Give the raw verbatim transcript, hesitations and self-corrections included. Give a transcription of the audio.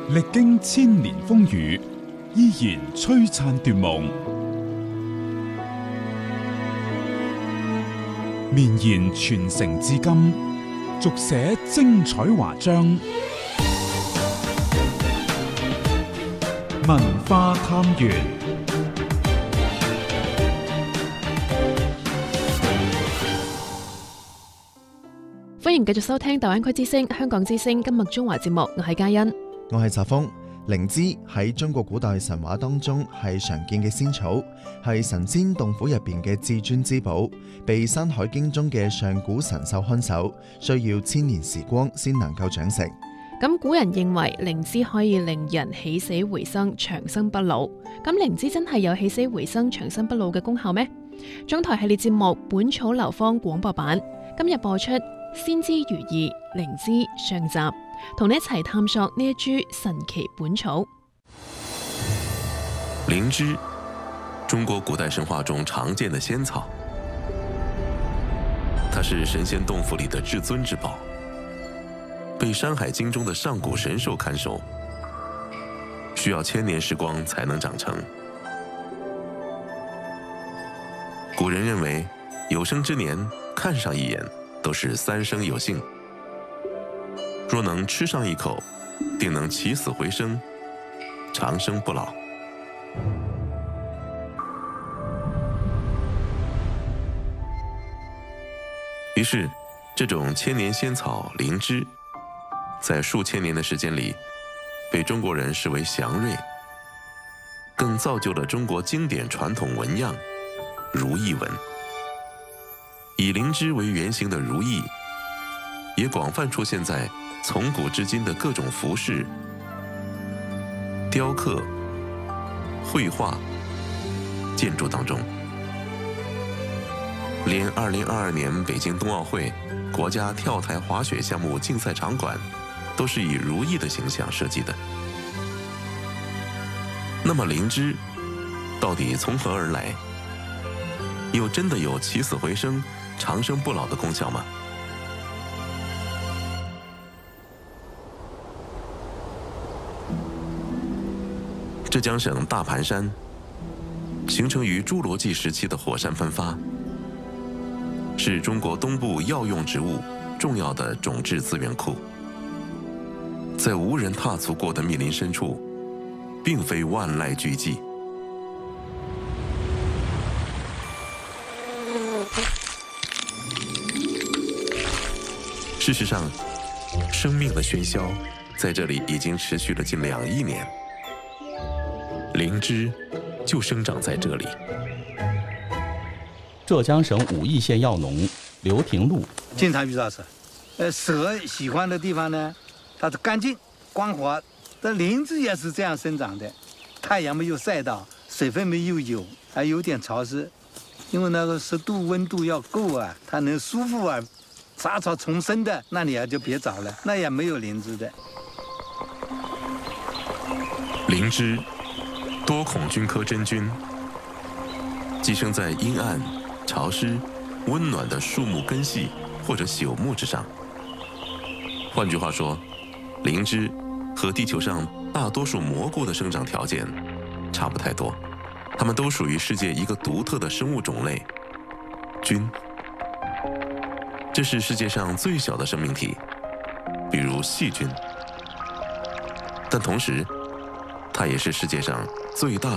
歷經千年風雨，依然璀璨奪夢，綿延傳承至今，續寫精彩華章。文化探源， 歡迎繼續收聽大灣區之聲、香港之聲今日中華節目，我係嘉欣， 我係澤峰。靈芝喺中國古代神話當中係常見嘅仙草，係神仙洞府入邊嘅至尊之寶，被《山海經》中嘅上古神獸看守，需要千年時光先能夠長成。 咁古人認為靈芝可以令人起死回生、長生不老。咁靈芝真係有起死回生、長生不老嘅功效咩？中台系列節目《本草流芳》廣播版今日播出《先知如意靈芝》上集，同你一齊探索呢一株神奇本草。 靈芝，中國古代神話中常見的仙草，它是神仙洞府裡的至尊之寶，被《山海經》中的上古神獸看守，需要千年時光才能長成。古人認為，有生之年看上一眼都是三生有幸，若能吃上一口，定能起死回生，長生不老。於是，這種千年仙草靈芝，在數千年的時間裡，被中國人視為祥瑞，更造就了中國經典傳統紋樣如意紋。以靈芝為原型的如意，也廣泛出現在從古至今的各種服飾、雕刻、繪畫、建築當中。連二零二二年北京冬奧會國家跳台滑雪項目競賽場館都是以如意的形象設計的。那麼靈芝到底從何而來？又真的有起死回生、長生不老的功效嗎？浙江省大盤山形成於侏羅紀時期的火山噴發，是中國東部藥用植物重要的種質資源庫。在無人踏足過的密林深處，並非萬籟俱寂。事實上，生命的喧囂在這裡已經持續了近兩億年。靈芝就生長在這裡。 浙江省武義縣藥農劉廷祿經常遇到蛇，呃，蛇喜歡的地方呢，它是乾淨光滑。這靈芝也是這樣生長的，太陽沒有曬到，水分沒有有，還有點潮濕，因為那個濕度溫度要夠啊，它能舒服啊。雜草叢生的，那你也就別找了，那也沒有靈芝的。 靈芝多孔菌科真菌，寄生在陰暗、潮濕、溫暖的樹木根系或者朽木之上。換句話說，靈芝和地球上大多數蘑菇的生長條件差不太多，它們都屬於世界一個獨特的生物種類——菌。這是世界上最小的生命體，比如細菌，但同時，它也是世界上最大